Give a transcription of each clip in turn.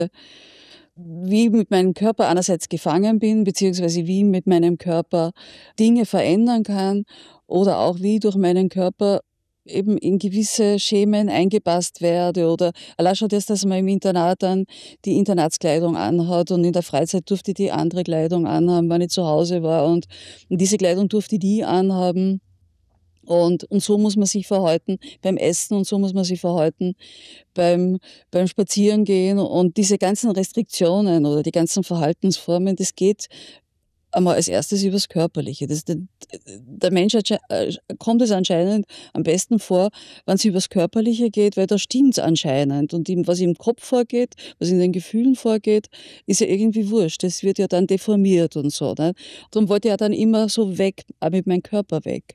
wie ich mit meinem Körper einerseits gefangen bin, beziehungsweise wie ich mit meinem Körper Dinge verändern kann oder auch wie ich durch meinen Körper eben in gewisse Schemen eingepasst werde oder allein schon das, dass man im Internat dann die Internatskleidung anhat und in der Freizeit durfte ich die andere Kleidung anhaben, wenn ich zu Hause war und diese Kleidung durfte ich die anhaben. Und so muss man sich verhalten beim Essen und so muss man sich verhalten beim, beim Spazierengehen und diese ganzen Restriktionen oder die ganzen Verhaltensformen, das geht einmal als erstes übers Körperliche. Der Mensch kommt es anscheinend am besten vor, wenn es übers Körperliche geht, weil da stimmt es anscheinend. Und ihm, was im Kopf vorgeht, was in den Gefühlen vorgeht, ist ja irgendwie wurscht. Das wird ja dann deformiert und so. Ne? Darum wollte ich ja dann immer so weg, auch mit meinem Körper weg.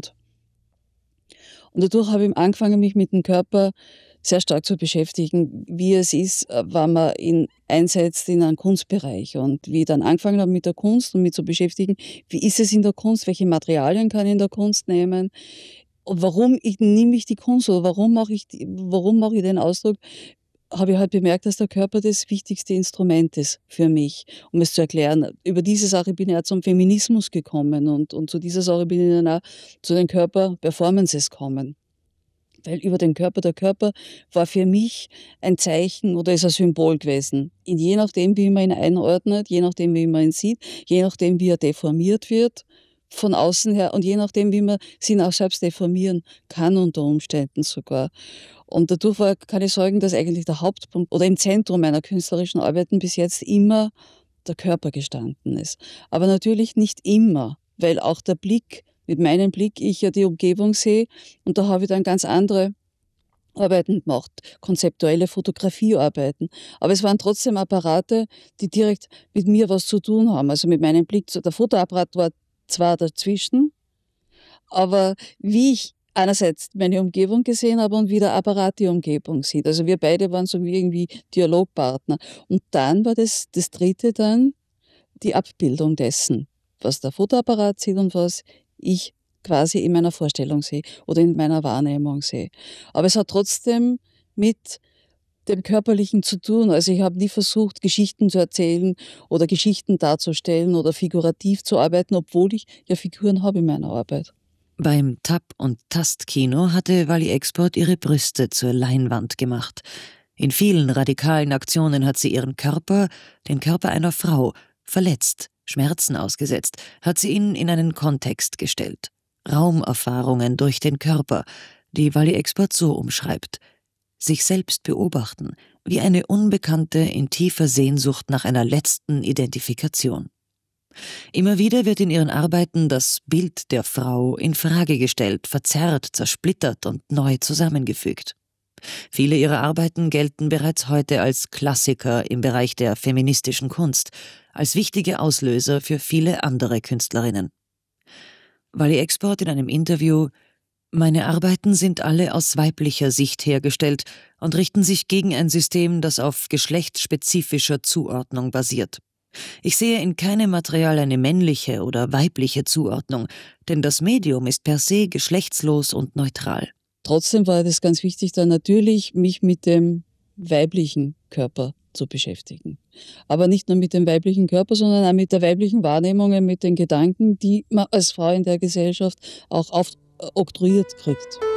Und dadurch habe ich angefangen, mich mit dem Körper sehr stark zu beschäftigen, wie es ist, wenn man ihn einsetzt in einem Kunstbereich. Und wie ich dann angefangen habe mit der Kunst und mich zu beschäftigen, wie ist es in der Kunst, welche Materialien kann ich in der Kunst nehmen und nehme ich die Kunst oder warum mache ich den Ausdruck, habe ich halt bemerkt, dass der Körper das wichtigste Instrument ist für mich, um es zu erklären. Über diese Sache bin ich auch zum Feminismus gekommen und zu dieser Sache bin ich dann auch zu den Körper-Performances gekommen. Weil über den Körper, der Körper war für mich ein Zeichen oder ist ein Symbol gewesen. Je nachdem, wie man ihn einordnet, je nachdem, wie man ihn sieht, je nachdem, wie er deformiert wird von außen her und je nachdem, wie man ihn auch selbst deformieren kann unter Umständen sogar. Und dadurch kann ich sagen, dass eigentlich der Hauptpunkt oder im Zentrum meiner künstlerischen Arbeiten bis jetzt immer der Körper gestanden ist. Aber natürlich nicht immer, weil auch mit meinem Blick ich ja die Umgebung sehe und da habe ich dann ganz andere Arbeiten gemacht, konzeptuelle Fotografiearbeiten. Aber es waren trotzdem Apparate, die direkt mit mir was zu tun haben. Also mit meinem Blick, der Fotoapparat war zwar dazwischen, aber wie ich einerseits meine Umgebung gesehen habe und wie der Apparat die Umgebung sieht. Also wir beide waren so wie irgendwie Dialogpartner. Und dann war das Dritte dann die Abbildung dessen, was der Fotoapparat sieht und was ich quasi in meiner Vorstellung sehe oder in meiner Wahrnehmung sehe. Aber es hat trotzdem mit dem Körperlichen zu tun. Also ich habe nie versucht, Geschichten zu erzählen oder Geschichten darzustellen oder figurativ zu arbeiten, obwohl ich ja Figuren habe in meiner Arbeit. Beim Tap- und Tastkino hatte Wally Export ihre Brüste zur Leinwand gemacht. In vielen radikalen Aktionen hat sie ihren Körper, den Körper einer Frau, verletzt, Schmerzen ausgesetzt, hat sie ihn in einen Kontext gestellt. Raumerfahrungen durch den Körper, die Wally Export so umschreibt. Sich selbst beobachten, wie eine Unbekannte in tiefer Sehnsucht nach einer letzten Identifikation. Immer wieder wird in ihren Arbeiten das Bild der Frau in Frage gestellt, verzerrt, zersplittert und neu zusammengefügt. Viele ihrer Arbeiten gelten bereits heute als Klassiker im Bereich der feministischen Kunst, als wichtige Auslöser für viele andere Künstlerinnen. Wally Export in einem Interview: Meine Arbeiten sind alle aus weiblicher Sicht hergestellt und richten sich gegen ein System, das auf geschlechtsspezifischer Zuordnung basiert. Ich sehe in keinem Material eine männliche oder weibliche Zuordnung, denn das Medium ist per se geschlechtslos und neutral. Trotzdem war das ganz wichtig, dann natürlich mich mit dem weiblichen Körper zu beschäftigen. Aber nicht nur mit dem weiblichen Körper, sondern auch mit der weiblichen Wahrnehmung, mit den Gedanken, die man als Frau in der Gesellschaft auch oktroyiert kriegt.